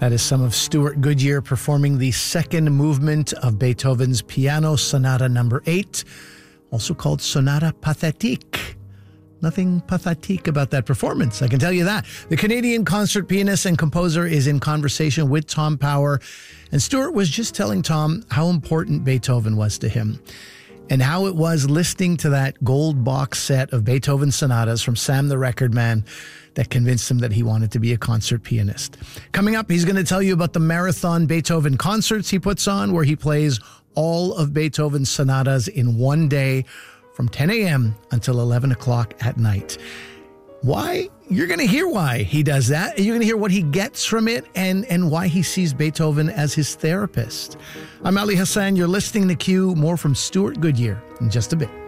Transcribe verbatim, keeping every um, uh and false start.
That is some of Stuart Goodyear performing the second movement of Beethoven's Piano Sonata number eight, also called Sonata Pathétique. Nothing pathetic about that performance, I can tell you that. The Canadian concert pianist and composer is in conversation with Tom Power, and Stuart was just telling Tom how important Beethoven was to him, and how it was listening to that gold box set of Beethoven sonatas from Sam the Record Man that convinced him that he wanted to be a concert pianist. Coming up, he's going to tell you about the marathon Beethoven concerts he puts on, where he plays all of Beethoven's sonatas in one day from ten a.m. until eleven o'clock at night. Why? You're going to hear why he does that. You're going to hear what he gets from it and, and why he sees Beethoven as his therapist. I'm Ali Hassan. You're listening to Q. More from Stuart Goodyear in just a bit.